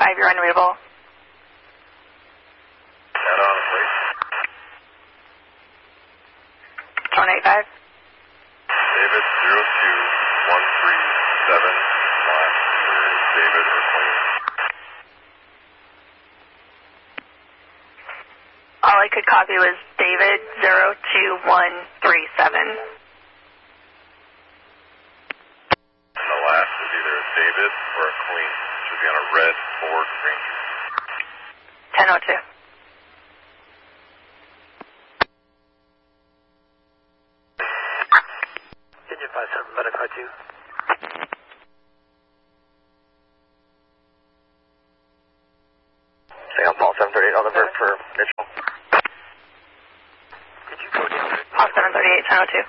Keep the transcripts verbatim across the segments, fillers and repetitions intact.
eighty-five, you're unreadable. Head on, please. John eighty-five. David zero two one three seven, last either David or Queen. All I could copy was David zero two one three seven. And the last is either a David or a Queen. Should be on a red Ford Ranger. ten oh two. Engine five seven, Medic two. Stay on Paul seven thirty-eight on the vert for Mitchell. Did you go down there? Paul seven thirty-eight, ten oh two.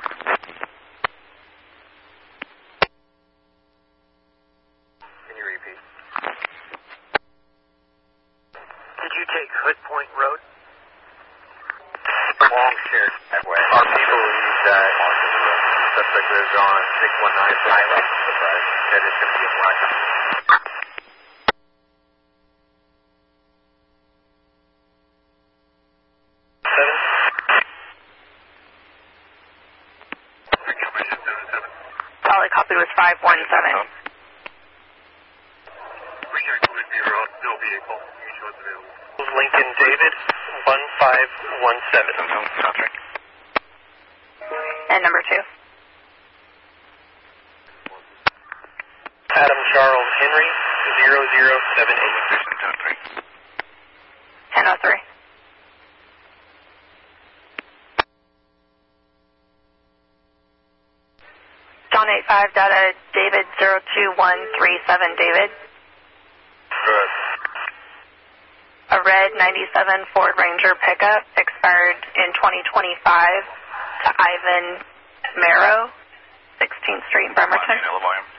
Can you repeat? Did you take Hood Point Road? Long shared that way. Our people use that suspect lives on six one nine Highway. That is going to be a black. All I copied was five one seven. We got code zero, no vehicle. You show it's available. Lincoln David, one five one seven. And number two. Adam Charles Henry, zero zero seven eight. ten oh three. John eighty-five, data David zero two one three seven, David. Good. A red ninety-seven Ford Ranger pickup expired in twenty twenty-five to Ivan Marrow, sixteenth Street, Bremerton. Yellow volume.